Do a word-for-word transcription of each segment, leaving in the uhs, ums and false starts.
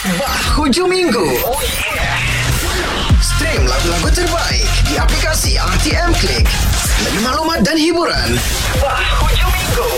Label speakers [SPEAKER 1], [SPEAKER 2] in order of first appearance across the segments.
[SPEAKER 1] Bah, hujung minggu. Oh yeah. Stream lagu-lagu terbaik di aplikasi R T M Click. Lebih maklumat dan hiburan. Bah, hujung minggu.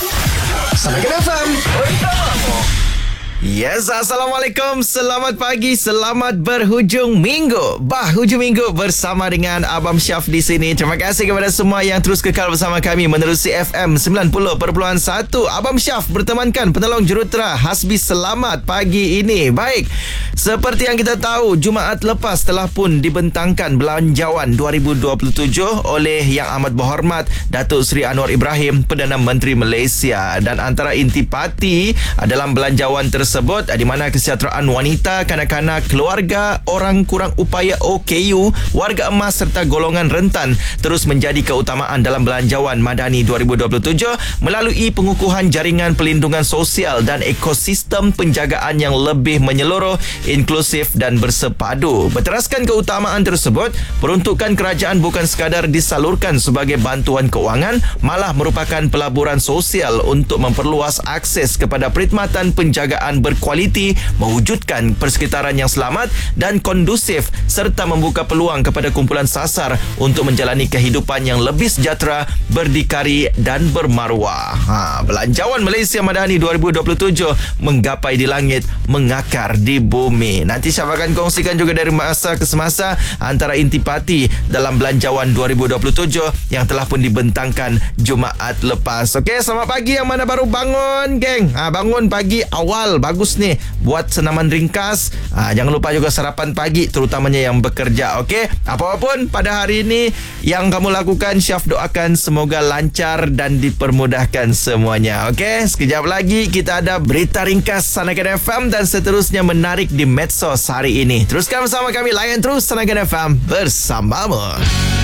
[SPEAKER 1] Samakan F M bersamamu.
[SPEAKER 2] Yes, Assalamualaikum. Selamat pagi, selamat berhujung minggu. Bah, hujung minggu bersama dengan Abang Syaf di sini. Terima kasih kepada semua yang terus kekal bersama kami menerusi F M sembilan puluh perpuluhan satu. Abang Syaf bertemankan penolong jurutera Hasbi selamat pagi ini. Baik, seperti yang kita tahu, Jumaat lepas telah pun dibentangkan Belanjawan dua ribu dua puluh tujuh oleh Yang Amat Berhormat Datuk Seri Anwar Ibrahim, Perdana Menteri Malaysia. Dan antara intipati dalam belanjawan tersebut tersebut di mana kesejahteraan wanita, kanak-kanak, keluarga, orang kurang upaya O K U, warga emas serta golongan rentan terus menjadi keutamaan dalam Belanjawan Madani dua ribu dua puluh tujuh melalui pengukuhan jaringan pelindungan sosial dan ekosistem penjagaan yang lebih menyeluruh, inklusif dan bersepadu. Berteraskan keutamaan tersebut, peruntukan kerajaan bukan sekadar disalurkan sebagai bantuan keuangan, malah merupakan pelaburan sosial untuk memperluas akses kepada perkhidmatan penjagaan berkualiti, mewujudkan persekitaran yang selamat dan kondusif serta membuka peluang kepada kumpulan sasar untuk menjalani kehidupan yang lebih sejahtera, berdikari dan bermaruah. Ha, Belanjawan Malaysia Madani dua ribu dua puluh tujuh menggapai di langit, mengakar di bumi. Nanti saya akan kongsikan juga dari masa ke semasa antara intipati dalam Belanjawan dua ribu dua puluh tujuh yang telah pun dibentangkan Jumaat lepas. Okey, selamat pagi yang mana baru bangun, geng. Ha, bangun pagi awal bagus ni buat senaman ringkas. Ha, jangan lupa juga sarapan pagi, terutamanya yang bekerja. Okey, apa-apa pada hari ini yang kamu lakukan, Syaf doakan semoga lancar dan dipermudahkan semuanya. Okey, sekejap lagi kita ada berita ringkas Sanakan F M dan seterusnya menarik di medsos hari ini. Teruskan bersama kami, layan terus Sanakan F M bersamamu.